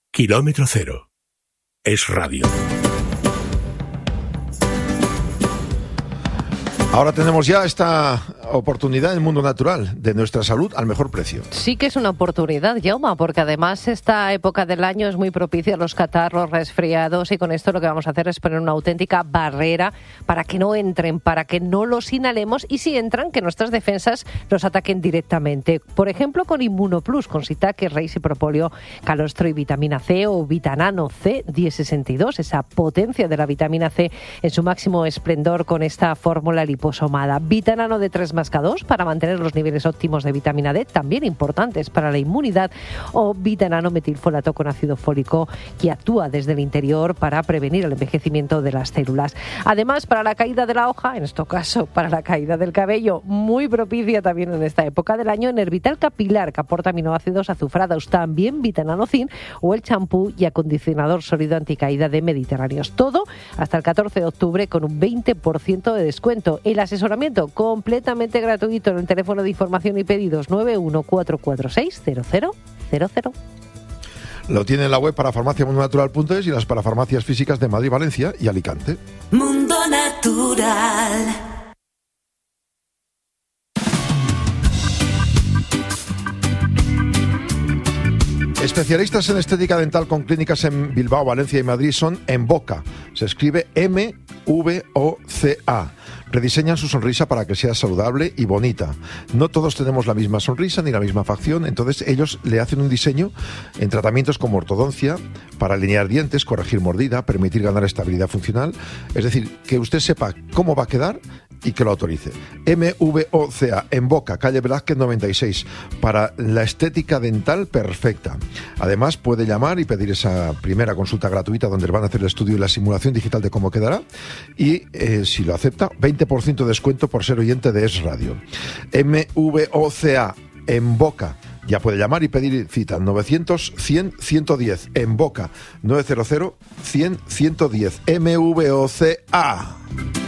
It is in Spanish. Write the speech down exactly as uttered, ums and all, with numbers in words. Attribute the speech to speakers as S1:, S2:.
S1: Kilómetro Cero. Es radio.
S2: Ahora tenemos ya esta oportunidad en el mundo natural de nuestra salud al mejor precio.
S3: Sí que es una oportunidad, Jaume, porque además esta época del año es muy propicia a los catarros, resfriados, y con esto lo que vamos a hacer es poner una auténtica barrera para que no entren, para que no los inhalemos, y si entran, que nuestras defensas los ataquen directamente. Por ejemplo, con Inmunoplus, con Shiitake, Reishi, Propóleo, Calostro y vitamina C, o Vitanano C diez sesenta y dos, esa potencia de la vitamina C en su máximo esplendor con esta fórmula liposomada. Vitanano de tres más K dos para mantener los niveles óptimos de vitamina D, también importantes para la inmunidad, o Vitanano metilfolato con ácido fólico, que actúa desde el interior para prevenir el envejecimiento de las células. Además, para la caída de la hoja, en este caso para la caída del cabello, muy propicia también en esta época del año, Nervital Capilar, que aporta aminoácidos azufrados, también Vitanano Zinc, o el champú y acondicionador sólido anticaída de Mediterráneos. Todo hasta el catorce de octubre con un veinte por ciento de descuento. El asesoramiento completamente gratuito en el teléfono de información y pedidos nueve uno cuatro cuatro seis cero cero cero cero.
S2: Lo tiene en la web para farmacia mundo natural punto es y las parafarmacias físicas de Madrid, Valencia y Alicante.
S4: Mundo Natural.
S2: Especialistas en estética dental con clínicas en Bilbao, Valencia y Madrid son Envoca. Se escribe M V O C A. Rediseñan su sonrisa para que sea saludable y bonita. No todos tenemos la misma sonrisa ni la misma facción, entonces ellos le hacen un diseño en tratamientos como ortodoncia, para alinear dientes, corregir mordida, permitir ganar estabilidad funcional. Es decir, que usted sepa cómo va a quedar y que lo autorice. M V O C A, Envoca, calle Velázquez noventa y seis, para la estética dental perfecta. Además, puede llamar y pedir esa primera consulta gratuita donde le van a hacer el estudio y la simulación digital de cómo quedará. Y eh, si lo acepta, veinte por ciento de descuento por ser oyente de Es Radio. M V O C A, Envoca. Ya puede llamar y pedir cita. novecientos cien ciento diez. Envoca. nueve cero cero cien ciento diez. M V O C A.